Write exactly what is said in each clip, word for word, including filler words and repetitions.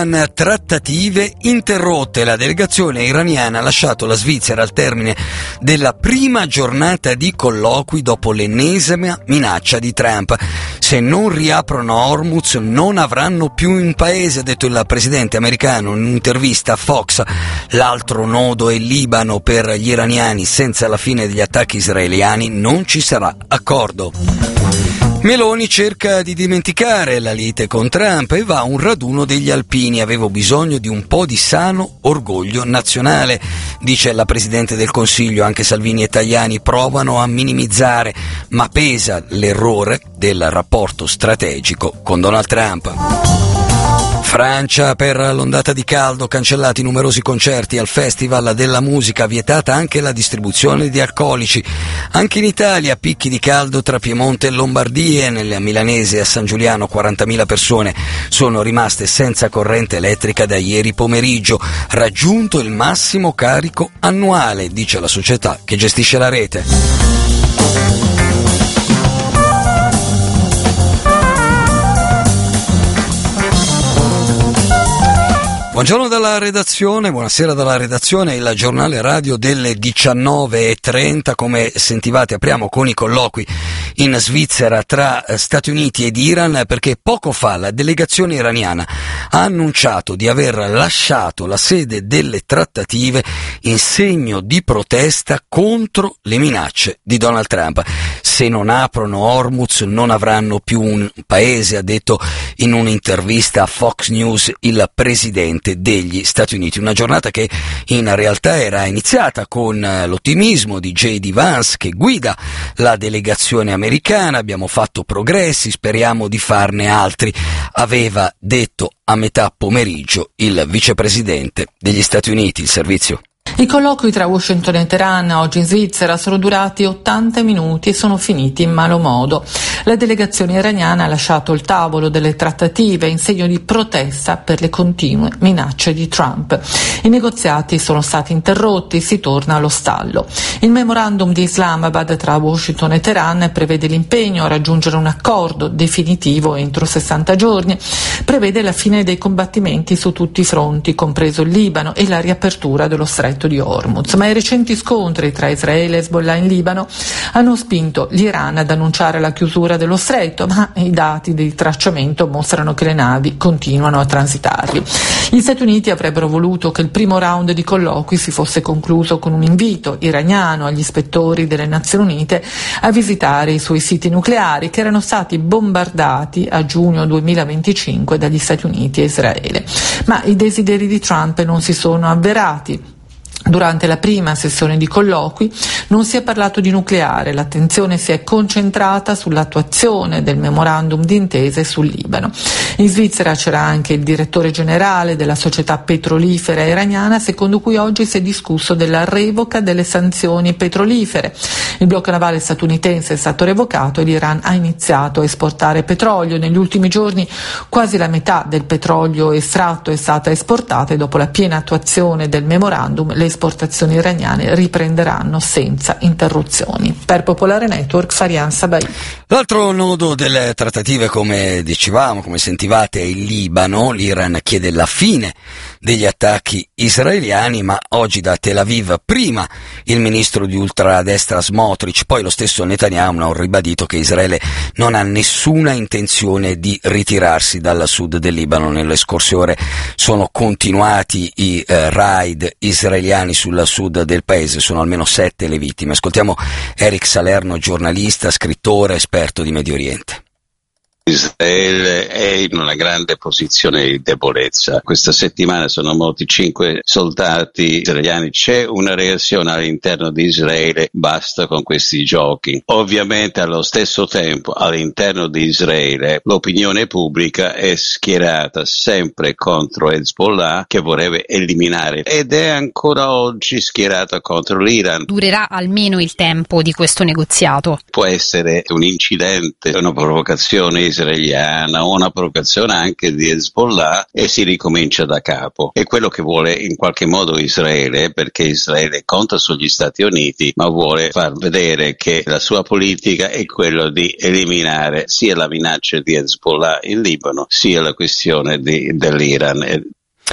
Trattative interrotte. La delegazione iraniana ha lasciato la Svizzera al termine della prima giornata di colloqui dopo l'ennesima minaccia di Trump. Se non riaprono Hormuz non avranno più un paese, ha detto il presidente americano in un'intervista a Fox. L'altro nodo è il Libano. Per gli iraniani, senza la fine degli attacchi israeliani non ci sarà accordo. Meloni cerca di dimenticare la lite con Trump e va a un raduno degli alpini. Avevo bisogno di un po' di sano orgoglio nazionale, dice la Presidente del Consiglio. Anche Salvini e Tajani provano a minimizzare, ma pesa l'errore del rapporto strategico con Donald Trump. Francia, per l'ondata di caldo, cancellati numerosi concerti al Festival della Musica, vietata anche la distribuzione di alcolici. Anche in Italia picchi di caldo tra Piemonte e Lombardia. Nel Milanese a San Giuliano quarantamila persone sono rimaste senza corrente elettrica da ieri pomeriggio, raggiunto il massimo carico annuale, dice la società che gestisce la rete. Buongiorno dalla redazione, buonasera dalla redazione, il giornale radio delle diciannove e trenta. Come sentivate apriamo con i colloqui in Svizzera tra Stati Uniti ed Iran, perché poco fa la delegazione iraniana ha annunciato di aver lasciato la sede delle trattative in segno di protesta contro le minacce di Donald Trump. Se non aprono Hormuz non avranno più un paese, ha detto in un'intervista a Fox News il presidente degli Stati Uniti. Una giornata che in realtà era iniziata con l'ottimismo di J D Vance, che guida la delegazione americana. Abbiamo fatto progressi, speriamo di farne altri, aveva detto a metà pomeriggio il vicepresidente degli Stati Uniti. Il servizio. I colloqui tra Washington e Teheran oggi in Svizzera sono durati ottanta minuti e sono finiti in malo modo. La delegazione iraniana ha lasciato il tavolo delle trattative in segno di protesta per le continue minacce di Trump. I negoziati sono stati interrotti, si torna allo stallo. Il memorandum di Islamabad tra Washington e Teheran prevede l'impegno a raggiungere un accordo definitivo entro sessanta giorni, prevede la fine dei combattimenti su tutti i fronti, compreso il Libano, e la riapertura dello stretto di Hormuz, ma i recenti scontri tra Israele e Hezbollah in Libano hanno spinto l'Iran ad annunciare la chiusura dello stretto, ma i dati di tracciamento mostrano che le navi continuano a transitarvi. Gli Stati Uniti avrebbero voluto che il primo round di colloqui si fosse concluso con un invito iraniano agli ispettori delle Nazioni Unite a visitare i suoi siti nucleari, che erano stati bombardati a giugno duemilaventicinque dagli Stati Uniti e Israele. Ma i desideri di Trump non si sono avverati. Durante la prima sessione di colloqui non si è parlato di nucleare, l'attenzione si è concentrata sull'attuazione del memorandum d'intesa e sul Libano. In Svizzera c'era anche il direttore generale della società petrolifera iraniana, secondo cui oggi si è discusso della revoca delle sanzioni petrolifere. Il blocco navale statunitense è stato revocato e l'Iran ha iniziato a esportare petrolio. Negli ultimi giorni quasi la metà del petrolio estratto è stata esportata e dopo la piena attuazione del memorandum le esportazioni iraniane riprenderanno senza interruzioni. Per Popolare Network, Farian Sabai. L'altro nodo delle trattative, come dicevamo, come sentivate, è il Libano. L'Iran chiede la fine degli attacchi israeliani, ma oggi da Tel Aviv prima il ministro di ultradestra Smotrich, poi lo stesso Netanyahu hanno ribadito che Israele non ha nessuna intenzione di ritirarsi dal sud del Libano. Nelle scorse ore sono continuati i eh, raid israeliani sul sud del paese, sono almeno sette le vittime. Ascoltiamo Eric Salerno, giornalista, scrittore, esperto di Medio Oriente. Israele è in una grande posizione di debolezza. Questa settimana sono morti cinque soldati israeliani. C'è una reazione all'interno di Israele, basta con questi giochi. Ovviamente allo stesso tempo all'interno di Israele l'opinione pubblica è schierata sempre contro Hezbollah, che vorrebbe eliminare, ed è ancora oggi schierata contro l'Iran. Durerà almeno il tempo di questo negoziato? Può essere un incidente, una provocazione israeliana, una provocazione anche di Hezbollah, e si ricomincia da capo. È quello che vuole in qualche modo Israele, perché Israele conta sugli Stati Uniti, ma vuole far vedere che la sua politica è quella di eliminare sia la minaccia di Hezbollah in Libano, sia la questione di, dell'Iran.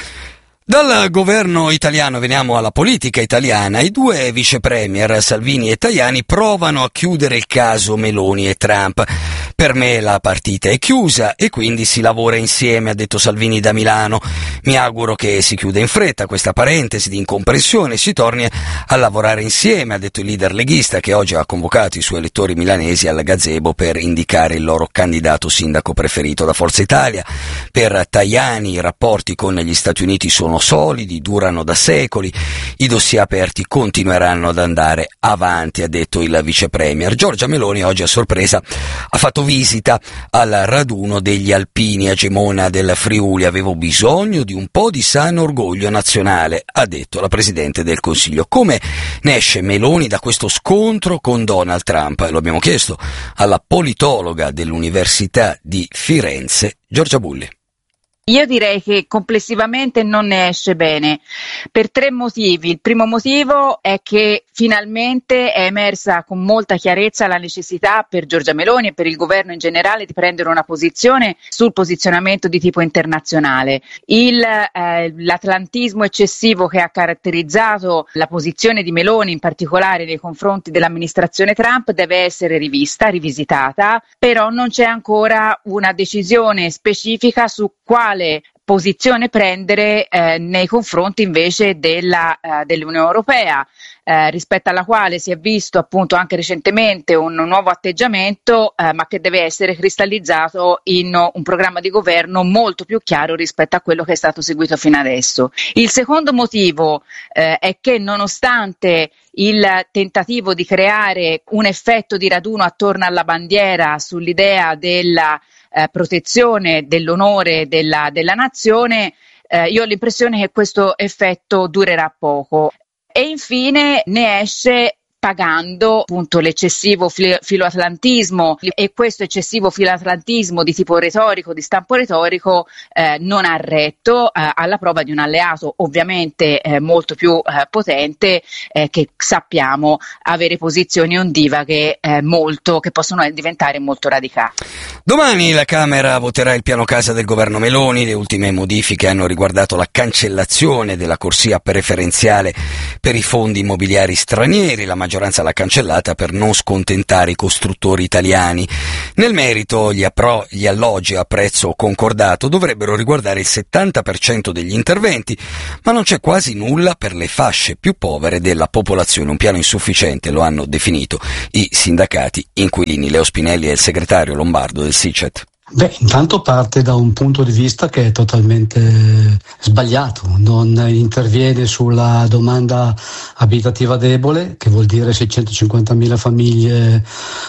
Dal governo italiano veniamo alla politica italiana. I due vice premier Salvini e Tajani provano a chiudere il caso Meloni e Trump. Per me la partita è chiusa e quindi si lavora insieme, ha detto Salvini da Milano. Mi auguro che si chiuda in fretta questa parentesi di incomprensione e si torni a lavorare insieme, ha detto il leader leghista, che oggi ha convocato i suoi elettori milanesi al gazebo per indicare il loro candidato sindaco preferito da Forza Italia. Per Tajani i rapporti con gli Stati Uniti sono solidi, durano da secoli, i dossier aperti continueranno ad andare avanti, ha detto il vice premier. Giorgia Meloni oggi a sorpresa ha fatto visita al raduno degli alpini, egemona del Friuli. Avevo bisogno di un po' di sano orgoglio nazionale, ha detto la Presidente del Consiglio. Come ne esce Meloni da questo scontro con Donald Trump? Lo abbiamo chiesto alla politologa dell'Università di Firenze, Giorgia Bulli. Io direi che complessivamente non ne esce bene per tre motivi. Il primo motivo è che finalmente è emersa con molta chiarezza la necessità per Giorgia Meloni e per il governo in generale di prendere una posizione sul posizionamento di tipo internazionale. Il, eh, l'atlantismo eccessivo che ha caratterizzato la posizione di Meloni, in particolare nei confronti dell'amministrazione Trump, deve essere rivista, rivisitata, però non c'è ancora una decisione specifica su quale posizione prendere eh, nei confronti invece della, uh, dell'Unione Europea, eh, rispetto alla quale si è visto appunto anche recentemente un, un nuovo atteggiamento, eh, ma che deve essere cristallizzato in un programma di governo molto più chiaro rispetto a quello che è stato seguito fino adesso. Il secondo motivo eh, è che nonostante il tentativo di creare un effetto di raduno attorno alla bandiera sull'idea della eh, protezione dell'onore della, della nazione, eh, io ho l'impressione che questo effetto durerà poco. E infine ne esce pagando appunto l'eccessivo filoatlantismo, e questo eccessivo filoatlantismo di tipo retorico, di stampo retorico, eh, non ha retto eh, alla prova di un alleato ovviamente eh, molto più eh, potente, eh, che sappiamo avere posizioni ondivaghe eh, molto, che possono diventare molto radicali. Domani la Camera voterà il piano casa del governo Meloni. Le ultime modifiche hanno riguardato la cancellazione della corsia preferenziale per i fondi immobiliari stranieri. La maggioranza l'ha cancellata per non scontentare i costruttori italiani. Nel merito, gli, appro- gli alloggi a prezzo concordato dovrebbero riguardare il settanta per cento degli interventi, ma non c'è quasi nulla per le fasce più povere della popolazione. Un piano insufficiente, lo hanno definito i sindacati inquilini. Leo Spinelli è il segretario lombardo del SICET. Beh, intanto parte da un punto di vista che è totalmente sbagliato, non interviene sulla domanda abitativa debole, che vuol dire seicentocinquantamila famiglie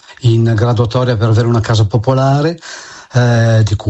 in graduatoria per avere una casa popolare, eh, di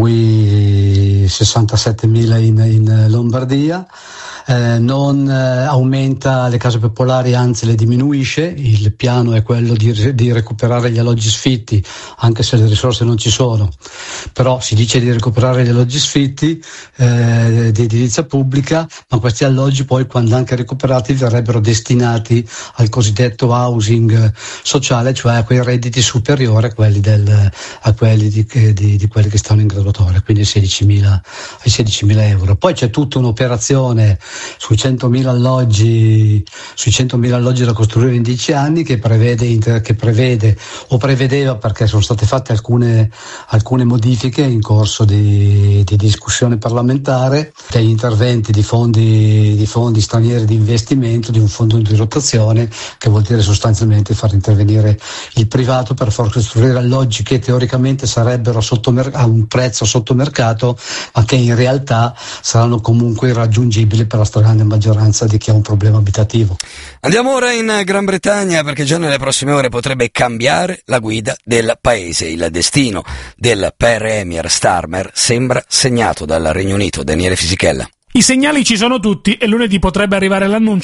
cui sessantasettemila in, in Lombardia. Eh, non eh, aumenta le case popolari, anzi le diminuisce. Il piano è quello di, di recuperare gli alloggi sfitti, anche se le risorse non ci sono, però si dice di recuperare gli alloggi sfitti eh, di edilizia pubblica, ma questi alloggi poi, quando anche recuperati, verrebbero destinati al cosiddetto housing sociale, cioè a quei redditi superiori a quelli, del, a quelli di, di, di quelli che stanno in graduatoria, quindi ai sedicimila, ai sedicimila euro. Poi c'è tutta un'operazione sui centomila alloggi, sui centomila alloggi da costruire in dieci anni, che prevede, che prevede o prevedeva, perché sono state fatte alcune, alcune modifiche in corso di, di discussione parlamentare, degli interventi di fondi, di fondi stranieri di investimento, di un fondo di rotazione, che vuol dire sostanzialmente far intervenire il privato per far costruire alloggi che teoricamente sarebbero sottomer- a un prezzo sotto mercato, ma che in realtà saranno comunque irraggiungibili per la stragrande maggioranza di chi ha un problema abitativo. Andiamo ora in Gran Bretagna, perché già nelle prossime ore potrebbe cambiare la guida del paese. Il destino del premier Starmer sembra segnato dal Regno Unito. Daniele Fisichella. I segnali ci sono tutti e lunedì potrebbe arrivare l'annuncio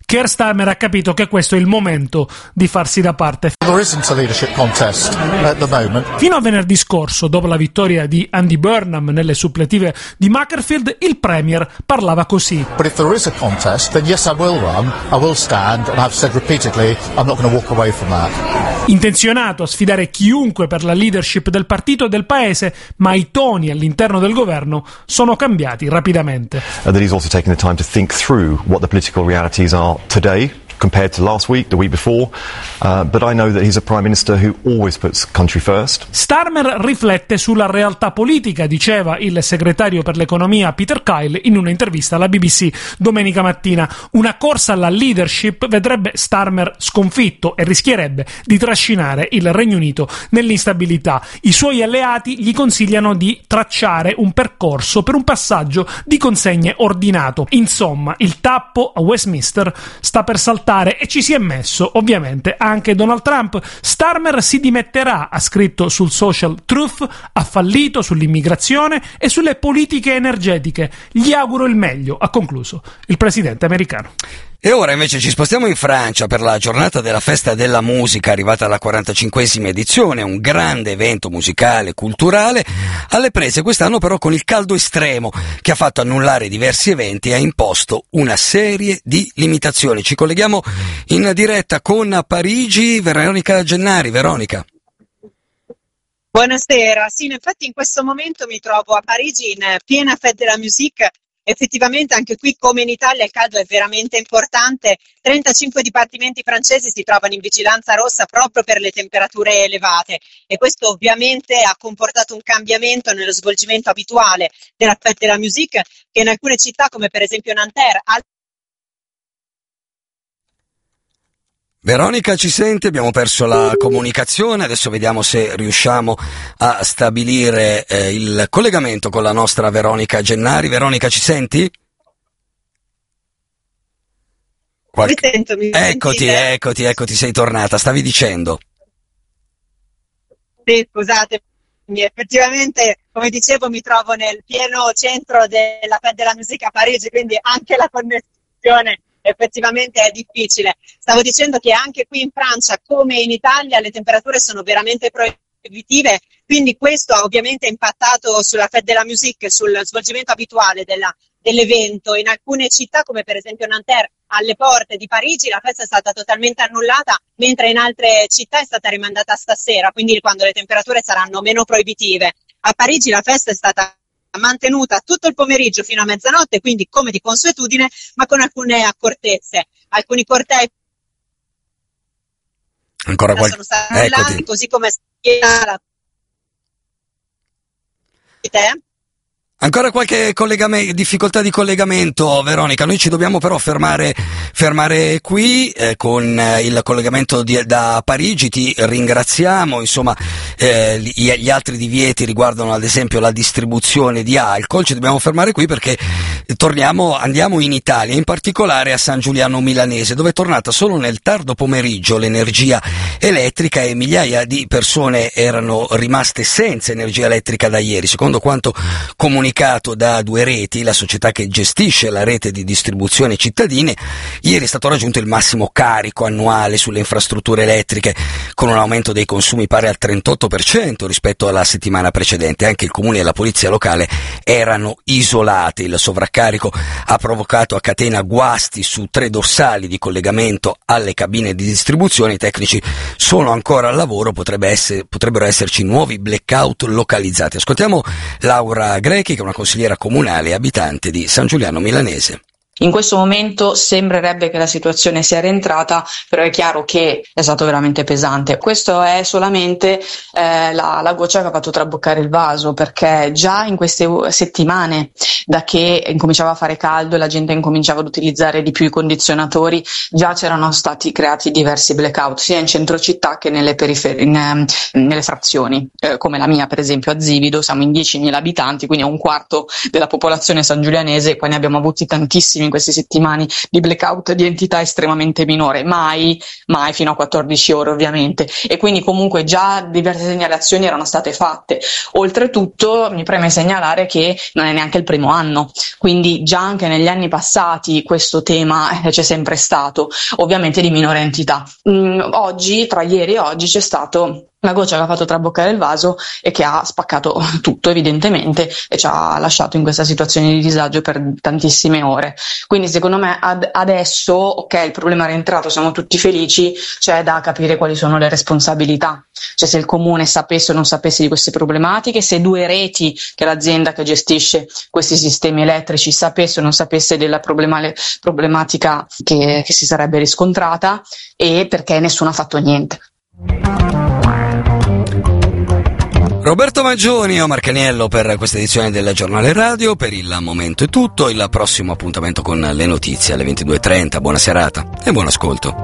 Keir Starmer ha capito che questo è il momento di farsi da parte. There isn't a leadership contest at the moment. Fino a venerdì scorso, dopo la vittoria di Andy Burnham nelle suppletive di Macclesfield, il Premier parlava così. But if there is a contest, then yes, I will run, I will stand, and I've said repeatedly, I'm not going to walk away from that. Intenzionato a sfidare chiunque per la leadership del partito e del paese, ma i toni all'interno del governo sono cambiati rapidamente. Uh, that he's also taken the time to think through what the political realities are today compared to last week, the week before, uh, but I know that he's a Prime Minister who always puts country first. Starmer riflette sulla realtà politica, diceva il segretario per l'economia Peter Kyle in un'intervista alla B B C domenica mattina. Una corsa alla leadership vedrebbe Starmer sconfitto e rischierebbe di trascinare il Regno Unito nell'instabilità. I suoi alleati gli consigliano di tracciare un percorso per un passaggio di consegne ordinato. Insomma, il tappo a Westminster sta per saltare e ci si è messo ovviamente anche Donald Trump. Starmer si dimetterà, ha scritto sul social Truth, ha fallito sull'immigrazione e sulle politiche energetiche. Gli auguro il meglio, ha concluso il presidente americano. E ora invece ci spostiamo in Francia per la giornata della festa della musica, arrivata alla quarantacinquesima edizione, un grande evento musicale e culturale, alle prese quest'anno però con il caldo estremo che ha fatto annullare diversi eventi e ha imposto una serie di limitazioni. Ci colleghiamo in diretta con Parigi, Veronica Gennari. Veronica. Buonasera, sì, infatti in questo momento mi trovo a Parigi in piena Fête de la Musique. Effettivamente anche qui, come in Italia, il caldo è veramente importante. trentacinque dipartimenti francesi si trovano in vigilanza rossa proprio per le temperature elevate e questo ovviamente ha comportato un cambiamento nello svolgimento abituale della Fête de la Musique, che in alcune città come per esempio Nanterre. Veronica, ci sente? Abbiamo perso la comunicazione, adesso vediamo se riusciamo a stabilire eh, il collegamento con la nostra Veronica Gennari. Veronica, ci senti? Qualche... Mi sento, mi eccoti, sentite? eccoti, eccoti, sei tornata, stavi dicendo? Sì, scusatemi, effettivamente, come dicevo, mi trovo nel pieno centro della Fête de la Musique a Parigi, quindi anche la connessione effettivamente è difficile. Stavo dicendo che anche qui in Francia, come in Italia, le temperature sono veramente proibitive, quindi questo ha ovviamente impattato sulla Fête de la Musique, sul svolgimento abituale della, dell'evento. In alcune città, come per esempio Nanterre, alle porte di Parigi, la festa è stata totalmente annullata, mentre in altre città è stata rimandata a stasera, quindi quando le temperature saranno meno proibitive. A Parigi la festa è stata mantenuta tutto il pomeriggio fino a mezzanotte, quindi come di consuetudine, ma con alcune accortezze. Alcuni cortei ancora qual... sono stati annullati, così come la... te? Ancora qualche collegame- difficoltà di collegamento, Veronica. Noi ci dobbiamo però fermare, fermare qui eh, con eh, il collegamento di, da Parigi. Ti ringraziamo. Insomma, eh, gli, gli altri divieti riguardano ad esempio la distribuzione di alcol. Ci dobbiamo fermare qui perché torniamo, andiamo in Italia, in particolare a San Giuliano Milanese, dove è tornata solo nel tardo pomeriggio l'energia elettrica e migliaia di persone erano rimaste senza energia elettrica da ieri, secondo quanto comunicato da Due Reti, la società che gestisce la rete di distribuzione cittadine. Ieri è stato raggiunto il massimo carico annuale sulle infrastrutture elettriche, con un aumento dei consumi pari al trentotto per cento rispetto alla settimana precedente. Anche il comune e la polizia locale erano isolati. Il sovraccarico ha provocato a catena guasti su tre dorsali di collegamento alle cabine di distribuzione. I tecnici sono ancora al lavoro, potrebbe essere, potrebbero esserci nuovi blackout localizzati. Ascoltiamo Laura Grechi, che è una consigliera comunale e abitante di San Giuliano Milanese. In questo momento sembrerebbe che la situazione sia rientrata, però è chiaro che è stato veramente pesante. Questo è solamente eh, la, la goccia che ha fatto traboccare il vaso, perché già in queste settimane, da che incominciava a fare caldo e la gente incominciava ad utilizzare di più i condizionatori, già c'erano stati creati diversi blackout, sia in centro città che nelle periferi- in, eh, nelle frazioni, eh, come la mia per esempio a Zivido. Siamo in diecimila abitanti, quindi è un quarto della popolazione sangiulianese, poi ne abbiamo avuti tantissimi in queste settimane di blackout di entità estremamente minore, mai, mai fino a quattordici ore ovviamente, e quindi comunque già diverse segnalazioni erano state fatte. Oltretutto mi preme segnalare che non è neanche il primo anno, quindi già anche negli anni passati questo tema eh, c'è sempre stato, ovviamente di minore entità. Mm, oggi, tra ieri e oggi, c'è stato la goccia che ha fatto traboccare il vaso e che ha spaccato tutto evidentemente e ci ha lasciato in questa situazione di disagio per tantissime ore. Quindi secondo me ad adesso, ok, il problema è rientrato, siamo tutti felici, c'è da capire quali sono le responsabilità, cioè se il comune sapesse o non sapesse di queste problematiche, se due reti, che è l'azienda che gestisce questi sistemi elettrici, sapesse o non sapesse della problema- problematica che, che si sarebbe riscontrata, e perché nessuno ha fatto niente. Roberto Maggioni e Omar Caniello per questa edizione del Giornale Radio. Per il momento è tutto, il prossimo appuntamento con le notizie alle ventidue e trenta. Buona serata e buon ascolto.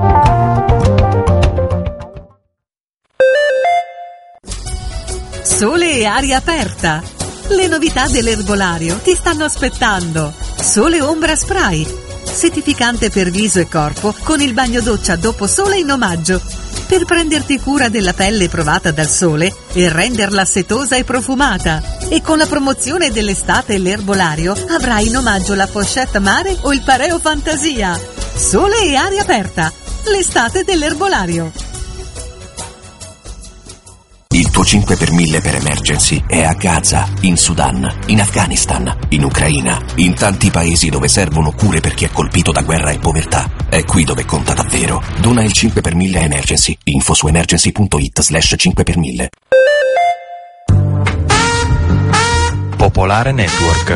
Sole e aria aperta. Le novità dell'erbolario ti stanno aspettando. Sole Ombra Spray, settificante per viso e corpo con il bagno doccia dopo sole in omaggio, per prenderti cura della pelle provata dal sole e renderla setosa e profumata. E con la promozione dell'estate e l'erbolario avrai in omaggio la pochette mare o il pareo fantasia. Sole e aria aperta, l'estate dell'erbolario. Il tuo cinque per mille per emergency è a Gaza, in Sudan, in Afghanistan, in Ucraina, in tanti paesi dove servono cure per chi è colpito da guerra e povertà. È qui dove conta davvero. Dona il cinque per mille a Emergency. Info su emergency.it slash cinque per mille. Popolare Network.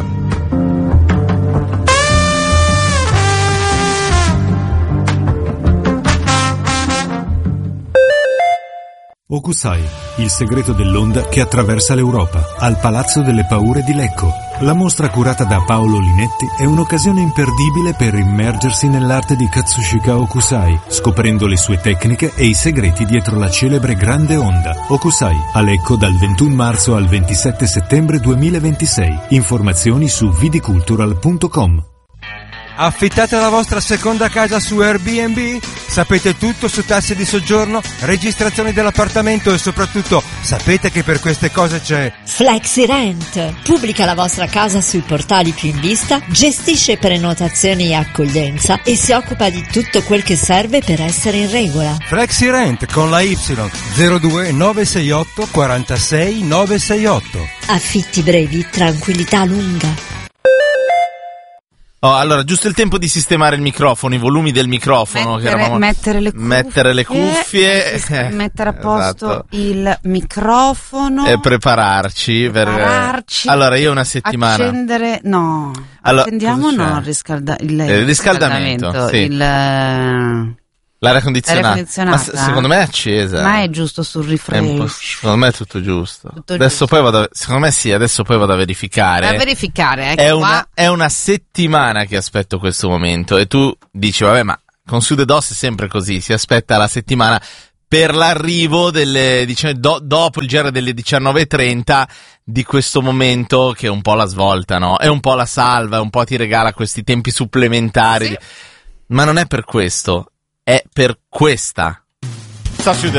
Okusai, il segreto dell'onda che attraversa l'Europa, al Palazzo delle Paure di Lecco. La mostra curata da Paolo Linetti è un'occasione imperdibile per immergersi nell'arte di Katsushika Okusai, scoprendo le sue tecniche e i segreti dietro la celebre grande onda. Okusai, a Lecco dal ventuno marzo al ventisette settembre duemilaventisei. Informazioni su vidicultural punto com. Affittate la vostra seconda casa su Airbnb? Sapete tutto su tasse di soggiorno, registrazioni dell'appartamento e soprattutto sapete che per queste cose c'è FlexiRent. Pubblica la vostra casa sui portali più in vista, gestisce prenotazioni e accoglienza e si occupa di tutto quel che serve per essere in regola. FlexiRent con la Y zero due nove sei otto quarantasei nove sei otto. Affitti brevi, tranquillità lunga. Oh, allora, giusto il tempo di sistemare il microfono, i volumi del microfono. Mettere, che eravamo... mettere le cuffie. Mettere le cuffie. Eh, mettere a posto esatto. il microfono. E prepararci. prepararci per... Allora, io una settimana. Accendere, no. Allora, accendiamo no, il, riscalda... il, il riscaldamento. riscaldamento sì. il... L'aria condizionata. L'aria condizionata. Ma secondo me è accesa. Ma è giusto sul refresh. Secondo me è tutto giusto. Tutto adesso giusto. poi vado a... Secondo me sì, adesso poi vado a verificare. A verificare, ecco è, qua. una, è una settimana che aspetto questo momento. E tu dici, vabbè, ma con Sude Dos è sempre così. Si aspetta la settimana per l'arrivo delle, diciamo, do, dopo il G R delle diciannove e trenta di questo momento che è un po' la svolta, no? È un po' la salva, un po' ti regala questi tempi supplementari. Sì. Ma non è per questo. È per questa. Sta chiudendo.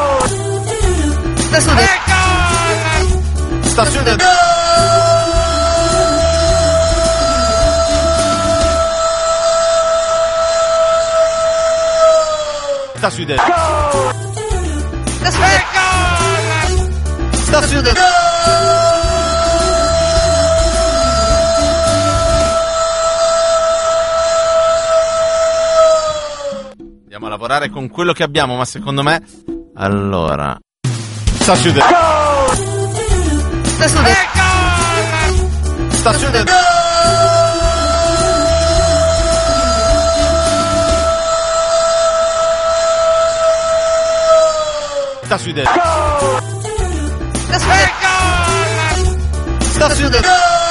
Sta chiudendo. Sta chiudendo. Sta chiudendo. Sta chiudendo. Andiamo a lavorare con quello che abbiamo, ma secondo me... Allora... Sta chiudendo. Sta chiudendo. Sta chiudendo. Sta chiudendo. Sta chiudendo.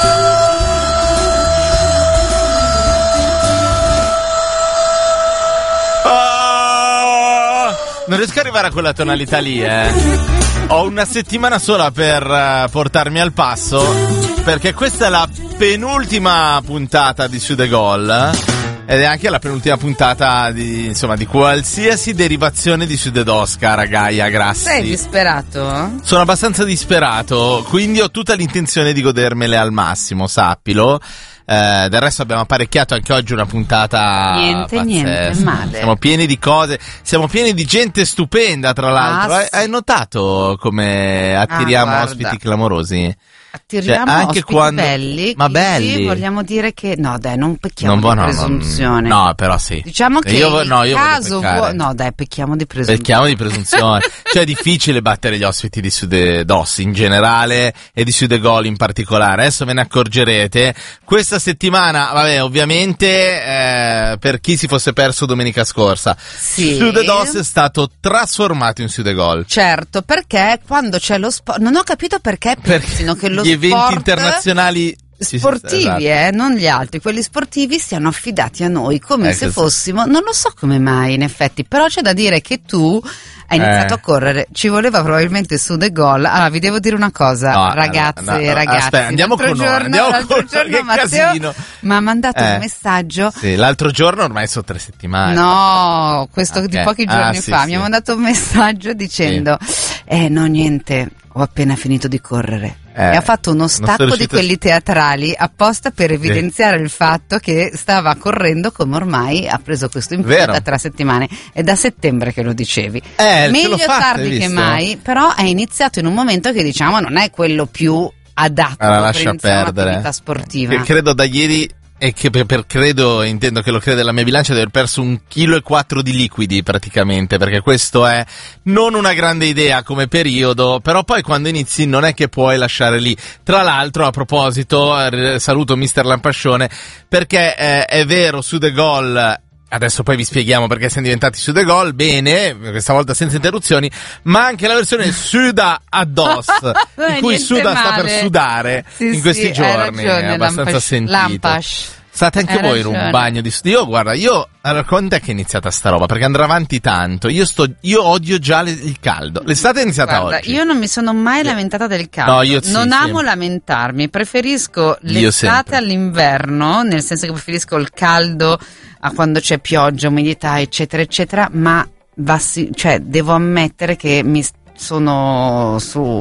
Non riesco ad arrivare a quella tonalità lì, eh. Ho una settimana sola per uh, portarmi al passo, perché questa è la penultima puntata di Su The Goal ed è anche la penultima puntata di, insomma, di qualsiasi derivazione di Su The Dos, cara Gaia Grassi. Sei disperato? Sono abbastanza disperato, quindi ho tutta l'intenzione di godermele al massimo, sappilo. Eh, del resto abbiamo apparecchiato anche oggi una puntata niente, pazzesca. niente, male. Siamo pieni di cose, siamo pieni di gente stupenda, tra l'altro. Ah, hai, sì. hai notato come attiriamo Ah, ospiti clamorosi? Attiriamo Cioè, anche ospiti quando... belli, ma quindi belli. vogliamo dire che no, dai, non pecchiamo Non di vo- no, presunzione. No, no, però sì. Diciamo che io, il no, io voglio caso peccare. vuo- no, dai, pecchiamo di presunzione. Pecchiamo di presunzione. Cioè è difficile battere gli ospiti di Su The Dos in generale e di Su The Goal in particolare. Adesso ve ne accorgerete. Questa settimana, vabbè, ovviamente eh, per chi si fosse perso domenica scorsa, Sì. Su The Dos è stato trasformato in Su The Goal. Certo, perché quando c'è lo sport, non ho capito perché pensino che lo Gli eventi sport internazionali sì, sportivi, sì, esatto. eh, non gli altri, quelli sportivi siano affidati a noi come Eh, se così. fossimo, non lo so come mai in effetti, però c'è da dire che tu hai iniziato Eh. a correre, ci voleva probabilmente Su The Goal. Allora vi devo dire una cosa, No, ragazze no, no, e no, ragazzi, aspetta, andiamo l'altro con ora, giorno, andiamo l'altro con ora, giorno che Matteo casino. mi ha mandato Eh. un messaggio. Sì, l'altro giorno ormai sono tre settimane. No, questo di Ok. pochi giorni Ah, sì, fa sì. mi ha mandato un messaggio dicendo eh no niente, ho appena finito di correre. Eh, e ha fatto uno non sono stacco di riuscito- quelli teatrali apposta per evidenziare il fatto che stava correndo come ormai ha preso questo impegno Vero. da tre settimane. È da settembre che lo dicevi. Eh, ce Meglio l'ho fatta, tardi hai che visto? mai, però è iniziato in un momento che diciamo non è quello più adatto Allora, per lascia iniziare perdere. un'attività sportiva. Che credo da ieri e che per, per credo, intendo che lo crede la mia bilancia, di aver perso un chilo e quattro di liquidi praticamente, perché questo è non una grande idea come periodo, però poi quando inizi non è che puoi lasciare lì. Tra l'altro, a proposito, eh, saluto mister Lampascione, perché eh, è vero, Su The Goal, adesso poi vi spieghiamo perché siamo diventati Su The Goal, bene, questa volta senza interruzioni, ma anche la versione Suda Addos, in cui Niente Suda sta male. per sudare Sì, in sì, questi hai giorni, ragione, è abbastanza Lampash- sentito. Lampash. State anche Hai voi in un ragione. bagno di studio. Io, guarda, io, allora, quando è che è iniziata sta roba? Perché andrà avanti tanto. Io sto, io odio già le- il caldo. L'estate è iniziata Guarda, oggi. io non mi sono mai lamentata del caldo. No, io sì, non sì. amo lamentarmi, preferisco Io l'estate sempre. all'inverno, nel senso che preferisco il caldo a quando c'è pioggia, umidità, eccetera, eccetera, ma va si- cioè, devo ammettere che mi sono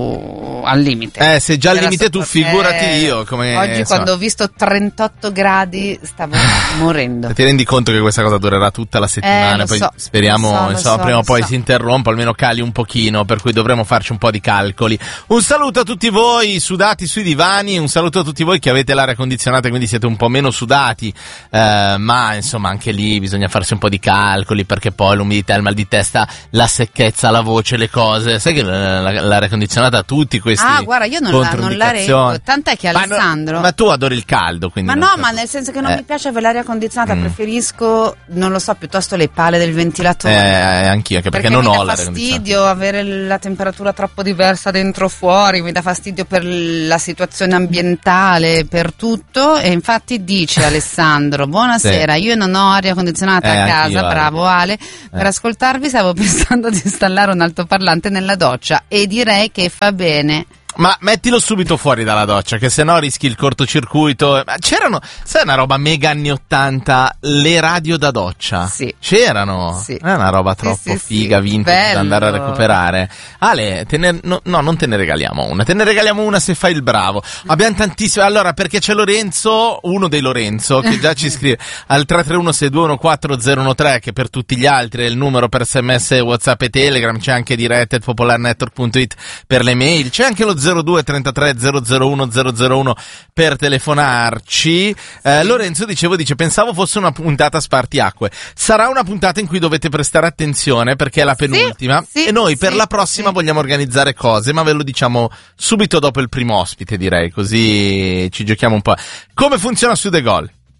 su al limite. Eh, se già al Era limite tu, sopra- figurati eh, io. Come, Oggi insomma, quando ho visto trentotto gradi stavo morendo. ti rendi conto che questa cosa durerà tutta la settimana? Eh, lo poi so, speriamo, lo so, lo insomma, so, prima o lo poi so. si interrompa, almeno cali un pochino, per cui dovremo farci un po' di calcoli. Un saluto a tutti voi sudati sui divani, un saluto a tutti voi che avete l'aria condizionata, quindi siete un po' meno sudati, eh, ma insomma anche lì bisogna farsi un po' di calcoli, perché poi l'umidità, il mal di testa, la secchezza, la voce, le cose. Sai che la- la- l'aria condizionata ha tutti questi Ah, guarda, io non la, non la controindicazioni. reggo, tant'è che Ma no, Alessandro... ma tu adori il caldo, quindi Ma non no, so. ma nel senso che non Eh. mi piace avere l'aria condizionata, Mm. preferisco, non lo so, piuttosto le pale del ventilatore. Eh, anch'io, anche perché, non mi ho dà l'aria condizionata. fastidio avere la temperatura troppo diversa dentro o fuori, mi dà fastidio per la situazione ambientale, per tutto, e infatti dice Alessandro, buonasera, Sì. io non ho aria condizionata Eh, a casa, anch'io, Ale. bravo Ale, per Eh. ascoltarvi stavo pensando di installare un altoparlante nella doccia e direi che fa bene. Ma mettilo subito fuori dalla doccia, che sennò rischi il cortocircuito. Ma c'erano, sai, una roba mega anni ottanta, le radio da doccia? Sì. C'erano? Sì. Non è una roba Sì, troppo sì, figa, sì. vintage, da Bello. andare a recuperare. Ale, te ne- no, no, non te ne regaliamo una, te ne regaliamo una se fai il bravo. Abbiamo tantissime, allora, perché c'è Lorenzo, uno dei Lorenzo, che già ci scrive al tre tre uno sei due uno quattro zero uno tre, che per tutti gli altri è il numero per sms, whatsapp e telegram, c'è anche diretta at popolarnetwork punto it per le mail, c'è anche lo zero due trentatré zero zero uno zero zero uno per telefonarci. Eh, Lorenzo dicevo, dice, pensavo fosse una puntata spartiacque. Sarà una puntata in cui dovete prestare attenzione perché è la penultima, sì, e noi per sì, la prossima sì. vogliamo organizzare cose, ma ve lo diciamo subito dopo il primo ospite, direi, così ci giochiamo un po'. Come funziona Su The Goal?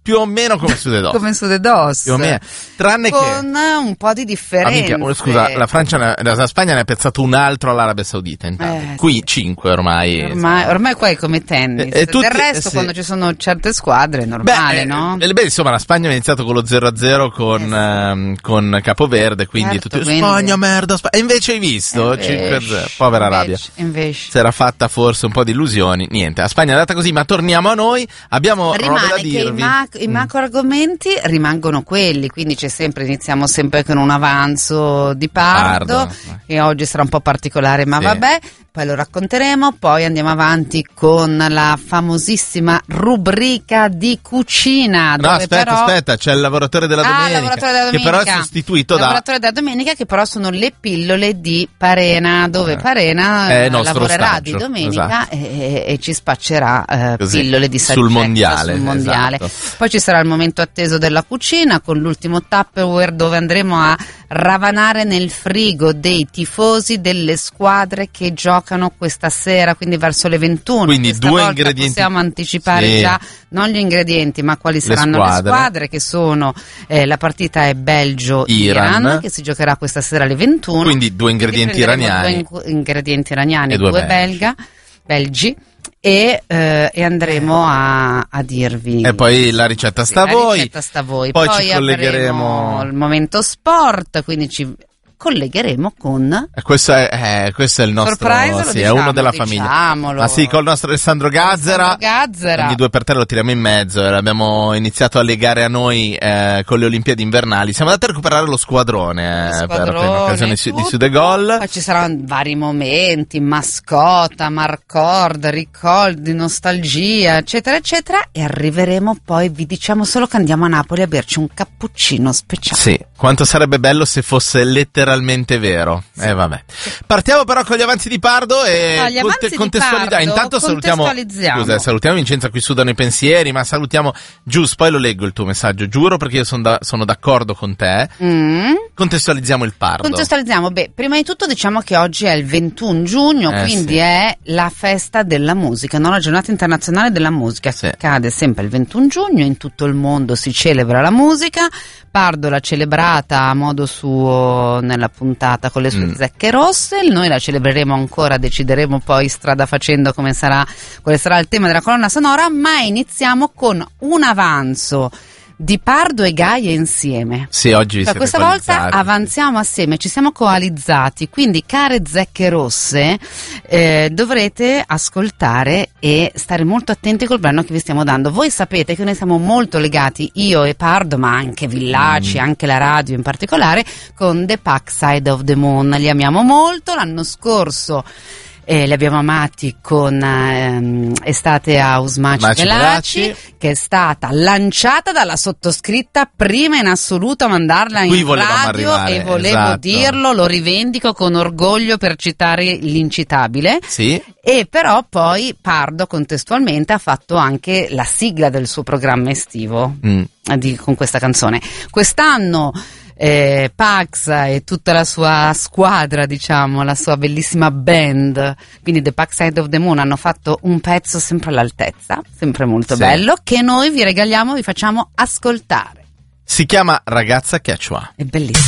più o meno come Sud e Dos. Come Sud e Dos. Più o meno. Tranne con che... un po' di differenze. Ah, minchia, scusa, la Francia, ne- la Spagna ne ha piazzato un altro all'Arabia Saudita intanto. Eh, Qui cinque ormai. Ormai, ormai qua è come tennis. E- e tutti- Del resto, eh, sì. quando ci sono certe squadre, è normale, Beh, no? eh, beh, insomma, la Spagna ha iniziato con lo zero a zero con, ehm, con Capoverde, quindi Certo, tutti quindi- Spagna, merda, Spagna. E invece hai visto? Invece- cinque a zero. Povera Arabia. Invece, invece. Si era fatta forse un po' di illusioni. Niente, la Spagna è andata così, ma torniamo a noi. Abbiamo roba Rimane da che i, dirvi. mac- i macro argomenti rimangono quelli, quindi c'è sempre, iniziamo sempre con un avanzo di Pardo, Pardo. che oggi sarà un po' particolare, ma Sì. vabbè, poi lo racconteremo, poi andiamo avanti con la famosissima rubrica di cucina. No, dove aspetta, però... aspetta, c'è il lavoratore della Ah, domenica, lavoratore della che però è domenica. sostituito da Lavoratore della domenica, che però sono le pillole di Parena, dove Eh. Parena È eh, il nostro lavorerà ostaggio, di domenica esatto. e, e ci spaccerà eh, Così, pillole di sul saggezza mondiale, sul mondiale. esatto. Poi ci sarà il momento atteso della cucina con l'ultimo Tupperware, dove andremo a ravanare nel frigo dei tifosi delle squadre che giocano questa sera, quindi verso le ventuno. Quindi Questa due volta ingredienti- possiamo anticipare Sì. già non gli ingredienti, ma quali saranno le squadre. squadre, che sono eh, la partita è Belgio-Iran, Iran. che si giocherà questa sera alle ventuno. Quindi due ingredienti Quindi prenderemo iraniani. Due in- ingredienti iraniani E e due due, belgi. belga, belgi. E, eh, e andremo a, a dirvi E poi la ricetta sta a la voi. ricetta sta a voi. Poi Poi ci collegheremo. avremo il momento sport, quindi ci collegheremo con Eh, Questo è, eh, questo è il nostro, Surprise, lo sì, è diciamo, uno della famiglia. diciamolo. Ma sì, col nostro Alessandro Gazzera. Alessandro Gazzera. Ogni due per tre lo tiriamo in mezzo. eh, L'abbiamo iniziato a legare a noi eh, con le Olimpiadi invernali. Siamo andati a recuperare lo squadrone, eh, per, per squadrone, un'occasione di tutto. Sud e Gol. Poi ci saranno vari momenti, mascotta, marcord, ricordi, nostalgia, eccetera, eccetera. E arriveremo poi, vi diciamo solo che andiamo a Napoli a berci un cappuccino speciale. Sì, quanto sarebbe bello se fosse letteralmente vero. Eh vabbè. Partiamo però con gli avanzi di Pardo e Ah, gli avanzi di contestualità. Pardo, Intanto salutiamo contestualizziamo. Scusa, salutiamo Vincenzo, qui sudano i pensieri, ma salutiamo Gius, poi lo leggo il tuo messaggio, giuro, perché io son da- sono d'accordo con te. Mm. Contestualizziamo il Pardo. Contestualizziamo, beh, prima di tutto diciamo che oggi è il ventuno giugno, Eh, quindi sì. è la festa della musica, no? La giornata internazionale della musica, che cade sempre il ventuno giugno, in tutto il mondo si celebra la musica. Pardo l'ha celebrata a modo suo nella puntata con le sue Mm. zecche rosse, noi la celebreremo ancora, decideremo poi strada facendo come sarà, quale sarà il tema della colonna sonora, ma iniziamo con un avanzo di Pardo e Gaia insieme. Sì, oggi vi Cioè, siete questa volta coalizzati. avanziamo assieme, ci siamo coalizzati, quindi care zecche rosse, eh, dovrete ascoltare e stare molto attenti col brano che vi stiamo dando. Voi sapete che noi siamo molto legati, io e Pardo, ma anche Villaci, Mm. anche la radio in particolare, con The Pack Side of the Moon. Li amiamo molto, l'anno scorso eh, li abbiamo amati con ehm, Estate House Maci Maci Velaci, Velaci. che è stata lanciata dalla sottoscritta prima in assoluto a mandarla Qui in volevamo radio, arrivare, e volevo esatto. dirlo, lo rivendico con orgoglio per citare l'incitabile. Sì. E però poi Pardo contestualmente ha fatto anche la sigla del suo programma estivo Mm. eh, di- con questa canzone. Quest'anno eh, Pax e tutta la sua squadra, diciamo, la sua bellissima band, quindi The Pack Side of the Moon, hanno fatto un pezzo sempre all'altezza, sempre molto Sì. bello, che noi vi regaliamo, vi facciamo ascoltare. Si chiama Ragazza Quechua. È bellissimo.